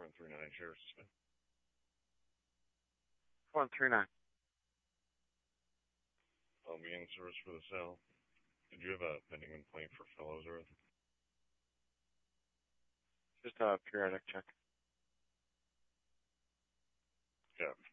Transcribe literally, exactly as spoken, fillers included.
one three nine, Sheriff Smith. one three nine. I'll be in service for the cell. Did you have a pending complaint for Fellows Earth? Just a periodic check. Yeah.